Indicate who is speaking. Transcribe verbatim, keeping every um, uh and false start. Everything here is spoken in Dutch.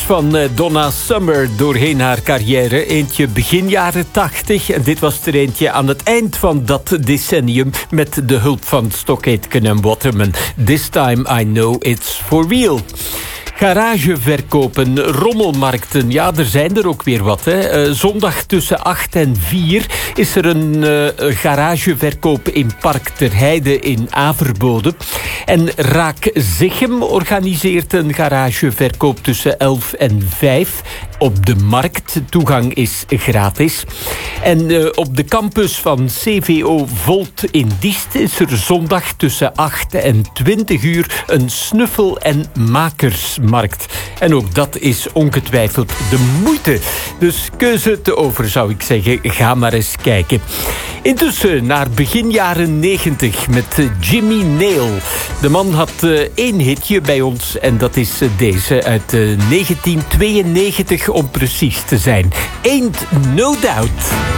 Speaker 1: van Donna Summer doorheen haar carrière. Eentje begin jaren tachtig. En dit was er eentje aan het eind van dat decennium met de hulp van Stock Aitken en Waterman. This time I know it's for real. Garageverkopen, rommelmarkten, ja, er zijn er ook weer wat. Hè. Uh, zondag tussen acht en vier is er een uh, garageverkoop in Park ter Heide in Averboden. En Raak Zichem organiseert een garageverkoop tussen elf en vijf op de markt. Toegang is gratis. En uh, op de campus van C V O Volt in Diest is er zondag tussen acht en twintig uur een snuffel- en makersmarkt. En ook dat is ongetwijfeld de moeite. Dus keuze te over, zou ik zeggen. Ga maar eens kijken. Intussen naar begin jaren negentig met Jimmy Nail. De man had uh, één hitje bij ons en dat is uh, deze uit uh, negentien tweeënnegentig om precies te zijn. Ain't No Doubt.